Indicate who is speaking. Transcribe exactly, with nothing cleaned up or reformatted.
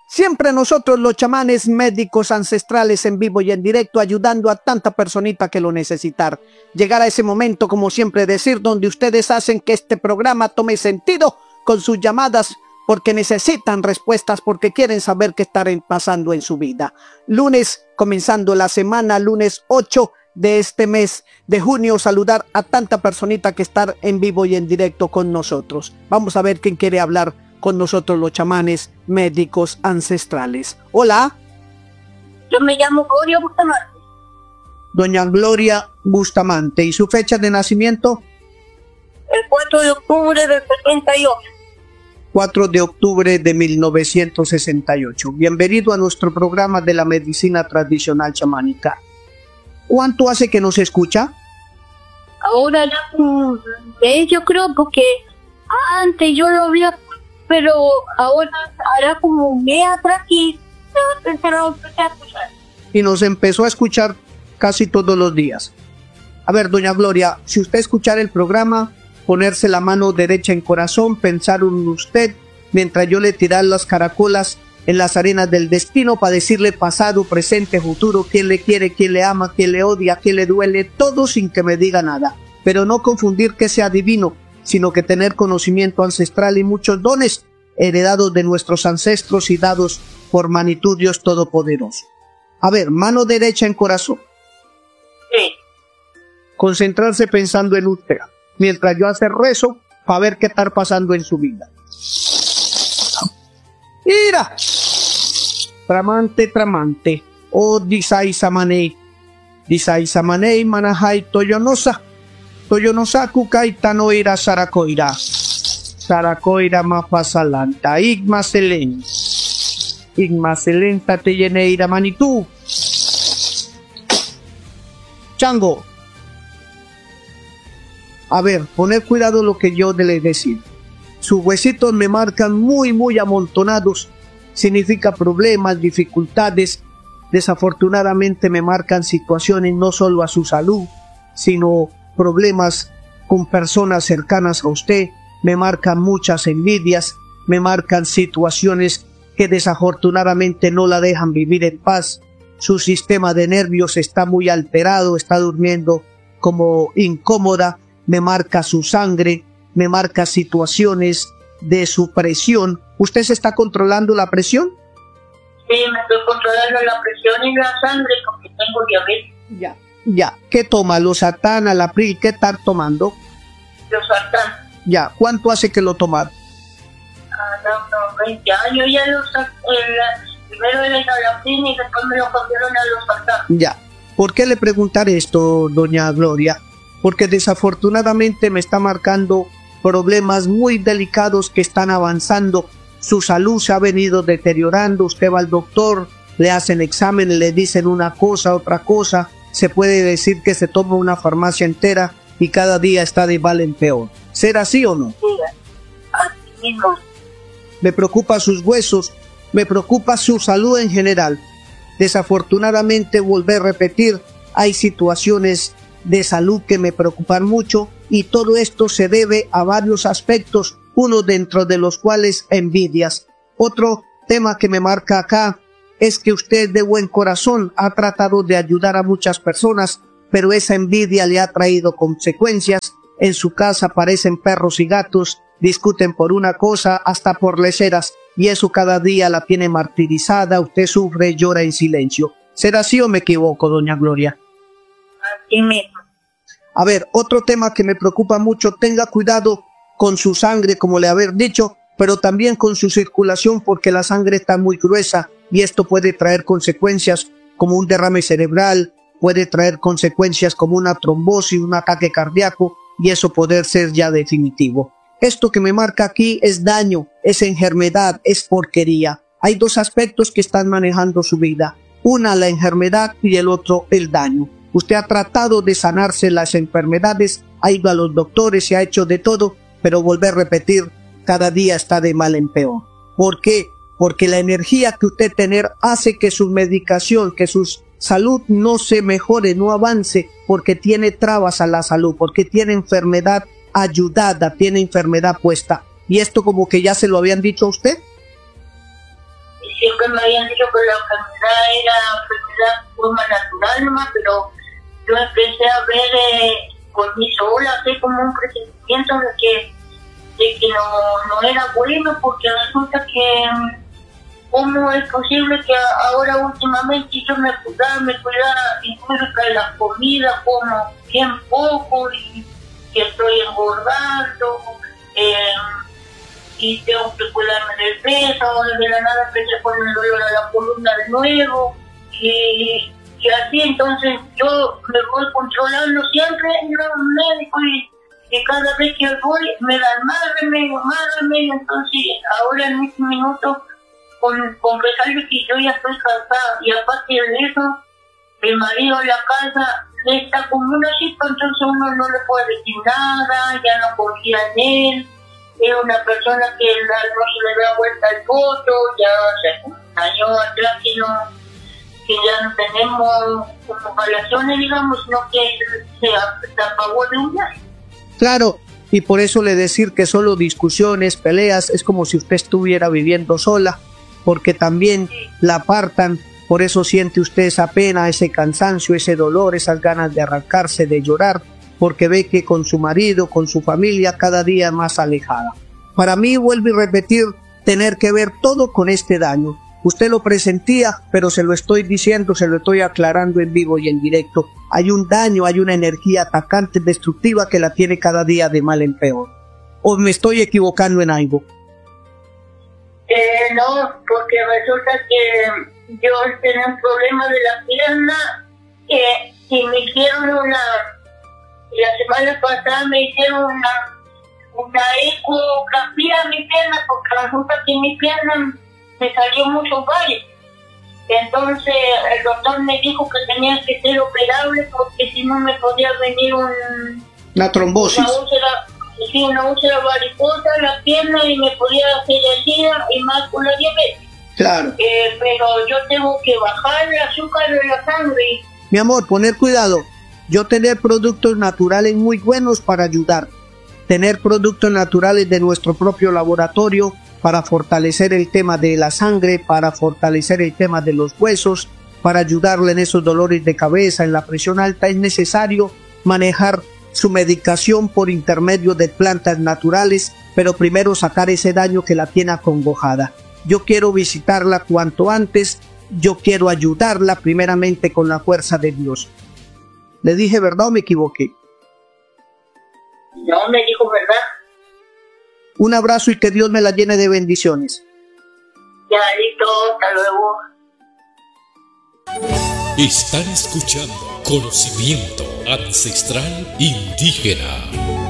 Speaker 1: Siempre nosotros los chamanes médicos ancestrales en vivo y en directo ayudando a tanta personita que lo necesitar. Llegar a ese momento, como siempre decir, donde ustedes hacen que este programa tome sentido con sus llamadas porque necesitan respuestas, porque quieren saber qué está pasando en su vida. Lunes, comenzando la semana, lunes ocho de este mes de junio, saludar a tanta personita que está en vivo y en directo con nosotros. Vamos a ver quién quiere hablar con nosotros los chamanes médicos ancestrales. Hola.
Speaker 2: Yo me llamo Gloria Bustamante.
Speaker 1: Doña Gloria Bustamante. ¿Y su fecha de nacimiento?
Speaker 2: El cuatro de octubre del sesenta y ocho.
Speaker 1: cuatro de octubre de mil novecientos sesenta y ocho. Bienvenido a nuestro programa de la medicina tradicional chamánica. ¿Cuánto hace que nos escucha?
Speaker 2: Ahora ya, eh, yo creo porque antes yo lo había, pero ahora hará como un mes atrás y
Speaker 1: y nos empezó a escuchar casi todos los días. A ver, doña Gloria, si usted escuchara el programa, ponerse la mano derecha en corazón, pensar en usted, mientras yo le tirar las caracolas en las arenas del destino para decirle pasado, presente, futuro, quién le quiere, quién le ama, quién le odia, quién le duele, todo sin que me diga nada. Pero no confundir que sea divino, sino que tener conocimiento ancestral y muchos dones heredados de nuestros ancestros y dados por Manitou Dios Todopoderoso. A ver, mano derecha en corazón.
Speaker 2: Sí.
Speaker 1: Concentrarse pensando en usted, mientras yo hace rezo para ver qué está pasando en su vida. ¡Ira! Tramante, tramante. O disai samanei. Disai samanei manahai toyonosa. Toyonosa kukai tanoira sarakoira. Sarakoira mafasalanta. Igma selen. Igma selenta te lleneira Manitou. Chango. A ver, poner cuidado lo que yo le decir. Sus huesitos me marcan muy, muy amontonados. Significa problemas, dificultades. Desafortunadamente me marcan situaciones no solo a su salud, sino problemas con personas cercanas a usted. Me marcan muchas envidias. Me marcan situaciones que desafortunadamente no la dejan vivir en paz. Su sistema de nervios está muy alterado, está durmiendo como incómoda. Me marca su sangre, me marca situaciones de su presión. ¿Usted se está controlando la presión?
Speaker 2: Sí, me estoy controlando la presión y la sangre porque tengo diabetes.
Speaker 1: Ya, ya. ¿Qué toma? ¿Losartán, Alapril? ¿Qué está tomando?
Speaker 2: Losartán.
Speaker 1: Ya. ¿Cuánto hace que lo toma?
Speaker 2: Ah, no, no, veinte años ya lo el, primero era el Alapril y después me lo cambiaron a Losartán.
Speaker 1: Ya. ¿Por qué le preguntaré esto, doña Gloria? Porque desafortunadamente me está marcando problemas muy delicados que están avanzando. Su salud se ha venido deteriorando. Usted va al doctor, le hacen exámenes, le dicen una cosa, otra cosa. Se puede decir que se toma una farmacia entera y cada día está de mal en peor. ¿Será así o no?
Speaker 2: Sí, así mismo.
Speaker 1: Me preocupa sus huesos, me preocupa su salud en general. Desafortunadamente, volver a repetir, hay situaciones de salud que me preocupan mucho y todo esto se debe a varios aspectos, uno dentro de los cuales envidias. Otro tema que me marca acá es que usted de buen corazón ha tratado de ayudar a muchas personas, pero esa envidia le ha traído consecuencias. En su casa aparecen perros y gatos, discuten por una cosa hasta por leceras y eso cada día la tiene martirizada. Usted sufre, llora en silencio. ¿Será así o me equivoco, doña Gloria?
Speaker 2: Así mismo.
Speaker 1: A ver, otro tema que me preocupa mucho, tenga cuidado con su sangre, como le haber dicho, pero también con su circulación porque la sangre está muy gruesa y esto puede traer consecuencias como un derrame cerebral, puede traer consecuencias como una trombosis, un ataque cardíaco y eso poder ser ya definitivo. Esto que me marca aquí es daño, es enfermedad, es porquería. Hay dos aspectos que están manejando su vida, una la enfermedad y el otro el daño. Usted ha tratado de sanarse las enfermedades, ha ido a los doctores, se ha hecho de todo, pero volver a repetir, cada día está de mal en peor. ¿Por qué? Porque la energía que usted tener hace que su medicación, que su salud no se mejore, no avance, porque tiene trabas a la salud, porque tiene enfermedad ayudada, tiene enfermedad puesta. ¿Y esto como que ya se lo habían dicho a usted?
Speaker 2: Sí, siempre me habían dicho que la enfermedad era enfermedad de forma natural nomás, pero yo empecé a ver eh, por mí sola, así como un presentimiento de que, de que no, no era bueno, porque resulta que cómo es posible que ahora últimamente yo me cuidaba, me cuidaba incluso de la comida, como bien poco y que estoy engordando, eh, y tengo que cuidarme del peso, ahora de la nada empecé con el dolor a la columna de nuevo, y, y así entonces yo me voy controlando siempre en un médico y, y cada vez que voy me dan más remedio, más remedio, entonces ahora en este minuto con confesarle que yo ya estoy cansada y aparte de eso el marido en la casa está como una chispa, entonces uno no le puede decir nada, ya no confía en él, es una persona que la, no se le da vuelta al voto, ya hace un año atrás que no, que ya no tenemos como relaciones, digamos, sino que se, se apagó de un día.
Speaker 1: Claro, y por eso le decir que solo discusiones, peleas, es como si usted estuviera viviendo sola, porque también la apartan, por eso siente usted esa pena, ese cansancio, ese dolor, esas ganas de arrancarse, de llorar, porque ve que con su marido, con su familia, cada día más alejada. Para mí, vuelvo a repetir, tener que ver todo con este daño. Usted lo presentía, pero se lo estoy diciendo, se lo estoy aclarando en vivo y en directo. Hay un daño, hay una energía atacante, destructiva que la tiene cada día de mal en peor. ¿O me estoy equivocando en algo?
Speaker 2: Eh, no, porque resulta que yo tenía un problema de la pierna eh, y me hicieron una, la semana pasada me hicieron una, una ecografía a mi pierna, porque resulta que en mi pierna me salió mucho valle. Entonces el doctor me dijo que tenía que ser operable porque si no me podía venir un,
Speaker 1: una trombosis.
Speaker 2: Una úlcera, sí, una úlcera varicosa en la pierna y me podía hacer herida y más con la diabetes.
Speaker 1: Claro.
Speaker 2: Eh, pero yo tengo que bajar el azúcar de la sangre.
Speaker 1: Mi amor, poner cuidado. Yo tener productos naturales muy buenos para ayudar. Tener productos naturales de nuestro propio laboratorio para fortalecer el tema de la sangre, para fortalecer el tema de los huesos, para ayudarle en esos dolores de cabeza, en la presión alta. Es necesario manejar su medicación por intermedio de plantas naturales, pero primero sacar ese daño que la tiene acongojada. Yo quiero visitarla cuanto antes, yo quiero ayudarla primeramente con la fuerza de Dios. ¿Le dije verdad o me equivoqué?
Speaker 2: No, me dijo verdad.
Speaker 1: Un abrazo y que Dios me la llene de bendiciones.
Speaker 2: Ya, listo, hasta luego.
Speaker 3: Están escuchando Conocimiento Ancestral Indígena.